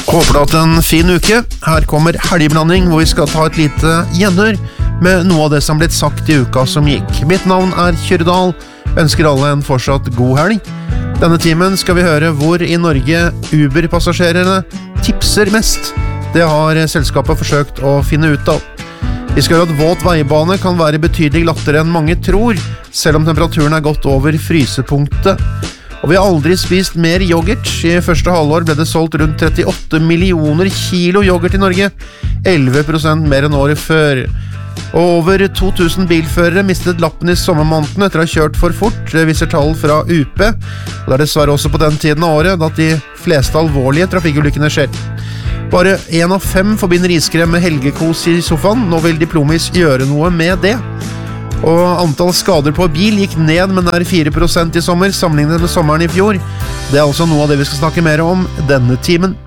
Håper du hatt en fin uke. Her kommer helgeblanding, hvor vi skal ta et lite gjenhør med noe av det som blitt sagt i uka som gikk. Mitt navn er Kyrre Dahl. Ønsker alle en fortsatt god helg. Denne timen skal vi høre hvor i Norge Uber-passasjerene tipser mest. Det har selskapet forsøkt å finne ut av. Vi skal høre at våt veibane kan være betydelig glattere enn mange tror, selv om temperaturen er gått over frysepunktet. Og vi har aldri spist mer yoghurt. I første halvår ble det solgt rundt 38 millioner kilo yoghurt i Norge, 11% mer enn året før. Og over 2000 bilførere mistet lappen i sommermåneden etter å ha kjørt for fort, viser tall fra UP. Og det er dessverre også på den tiden av året at de fleste alvorlige trafikkulykkene skjer. Bare 1 av 5 forbinder iskrem med helgekos i sofaen. Nå vil Diplomis gjøre noe med det. Og antall skader på bil gikk ned med nær 4% i sommer, sammenlignet med sommeren i fjor. Det er altså noe av det vi skal snakke mer om denne timen.